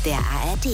der ARD.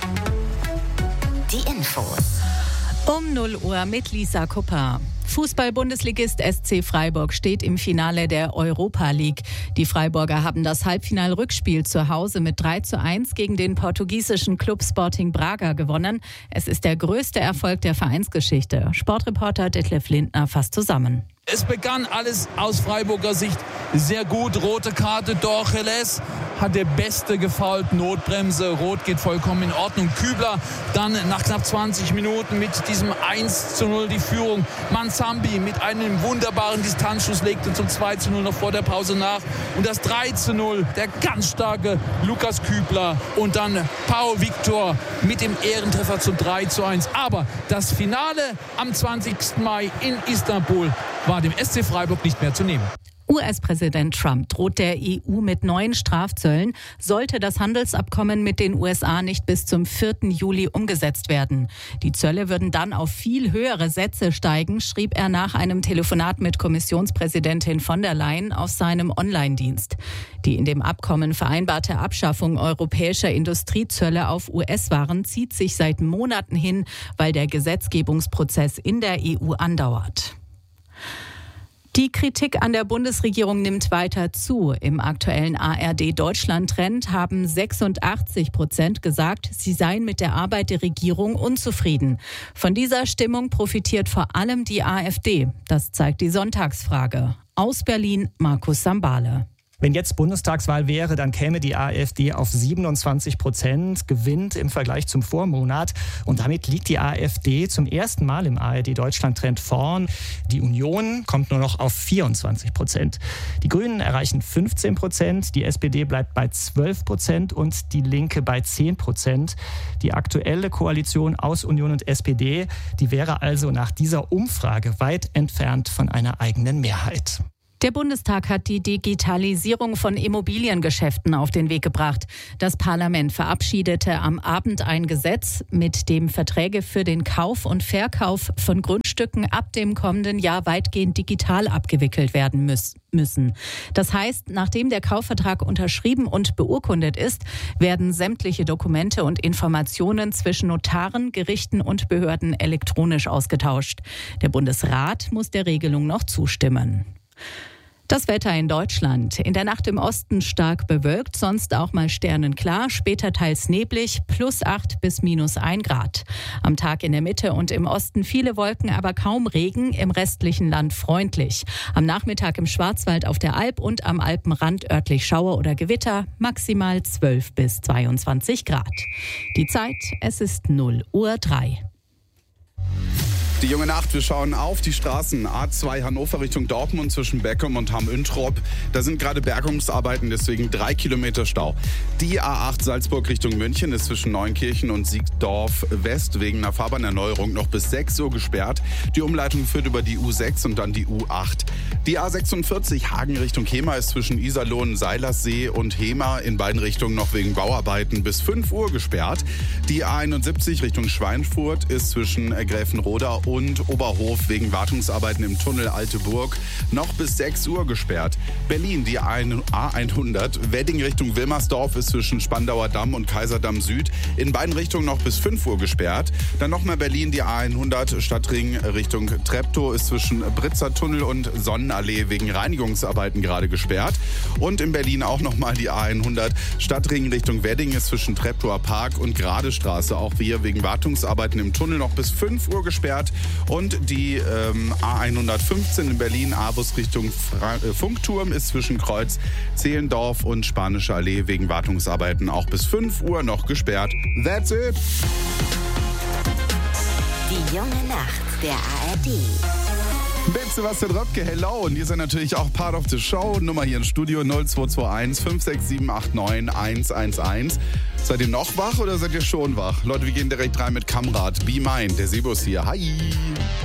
Die Infos. Um 0 Uhr mit Lisa Kupper. Fußball-Bundesligist SC Freiburg steht im Finale der Europa League. Die Freiburger haben das Halbfinal-Rückspiel zu Hause mit 3:1 gegen den portugiesischen Club Sporting Braga gewonnen. Es ist der größte Erfolg der Vereinsgeschichte. Sportreporter Detlef Lindner fasst zusammen. Es begann alles aus Freiburger Sicht sehr gut. Rote Karte, Dorcheles hat der Beste gefoult. Notbremse, Rot geht vollkommen in Ordnung. Kübler dann nach knapp 20 Minuten mit diesem 1:0 die Führung. Manzambi mit einem wunderbaren Distanzschuss legte zum 2:0 noch vor der Pause nach. Und das 3:0, der ganz starke Lukas Kübler. Und dann Pau Victor mit dem Ehrentreffer zum 3:1. Aber das Finale am 20. Mai in Istanbul war dem SC Freiburg nicht mehr zu nehmen. US-Präsident Trump droht der EU mit neuen Strafzöllen, sollte das Handelsabkommen mit den USA nicht bis zum 4. Juli umgesetzt werden. Die Zölle würden dann auf viel höhere Sätze steigen, schrieb er nach einem Telefonat mit Kommissionspräsidentin von der Leyen auf seinem Online-Dienst. Die in dem Abkommen vereinbarte Abschaffung europäischer Industriezölle auf US-Waren zieht sich seit Monaten hin, weil der Gesetzgebungsprozess in der EU andauert. Die Kritik an der Bundesregierung nimmt weiter zu. Im aktuellen ARD-Deutschland-Trend haben 86% gesagt, sie seien mit der Arbeit der Regierung unzufrieden. Von dieser Stimmung profitiert vor allem die AfD. Das zeigt die Sonntagsfrage. Aus Berlin, Markus Sambale. Wenn jetzt Bundestagswahl wäre, dann käme die AfD auf 27%, gewinnt im Vergleich zum Vormonat. Und damit liegt die AfD zum ersten Mal im ARD-Deutschland-Trend vorn. Die Union kommt nur noch auf 24%. Die Grünen erreichen 15%, die SPD bleibt bei 12% und die Linke bei 10%. Die aktuelle Koalition aus Union und SPD, die wäre also nach dieser Umfrage weit entfernt von einer eigenen Mehrheit. Der Bundestag hat die Digitalisierung von Immobiliengeschäften auf den Weg gebracht. Das Parlament verabschiedete am Abend ein Gesetz, mit dem Verträge für den Kauf und Verkauf von Grundstücken ab dem kommenden Jahr weitgehend digital abgewickelt werden müssen. Das heißt, nachdem der Kaufvertrag unterschrieben und beurkundet ist, werden sämtliche Dokumente und Informationen zwischen Notaren, Gerichten und Behörden elektronisch ausgetauscht. Der Bundesrat muss der Regelung noch zustimmen. Das Wetter in Deutschland. In der Nacht im Osten stark bewölkt, sonst auch mal sternenklar, später teils neblig, +8 bis -1 Grad. Am Tag in der Mitte und im Osten viele Wolken, aber kaum Regen, im restlichen Land freundlich. Am Nachmittag im Schwarzwald auf der Alp und am Alpenrand örtlich Schauer oder Gewitter, maximal 12 bis 22 Grad. Die Zeit, es ist 0:03 Uhr. Die junge Nacht, wir schauen auf die Straßen. A2 Hannover Richtung Dortmund zwischen Beckum und Hamm-Üntrop. Da sind gerade Bergungsarbeiten, deswegen 3 Kilometer Stau. Die A8 Salzburg Richtung München ist zwischen Neunkirchen und Siegdorf West wegen einer Fahrbahnerneuerung noch bis 6 Uhr gesperrt. Die Umleitung führt über die U6 und dann die U8. Die A46 Hagen Richtung Hema ist zwischen Iserlohn, Seilersee und Hema in beiden Richtungen noch wegen Bauarbeiten bis 5 Uhr gesperrt. Die A71 Richtung Schweinfurt ist zwischen Gräfenroda und Oberhof wegen Wartungsarbeiten im Tunnel Alte Burg noch bis 6 Uhr gesperrt. Berlin, die A100, Wedding Richtung Wilmersdorf ist zwischen Spandauer Damm und Kaiserdamm Süd in beiden Richtungen noch bis 5 Uhr gesperrt. Dann nochmal Berlin, die A100, Stadtring Richtung Treptow ist zwischen Britzer Tunnel und Sonnenallee wegen Reinigungsarbeiten gerade gesperrt. Und in Berlin auch nochmal die A100, Stadtring Richtung Wedding ist zwischen Treptower Park und Gradestraße auch hier wegen Wartungsarbeiten im Tunnel noch bis 5 Uhr gesperrt. Und die A115 in Berlin, A-Bus Richtung Funkturm ist zwischen Kreuz Zehlendorf und Spanische Allee wegen Wartungsarbeiten auch bis 5 Uhr noch gesperrt. That's it! Die junge Nacht der ARD. Mit Sebastian Röpke, hello. Und ihr seid natürlich auch part of the show. Nummer hier im Studio 0221 56789 111. Seid ihr noch wach oder seid ihr schon wach? Leute, wir gehen direkt rein mit Kamrat. Be Mine, der Sebus hier. Hi!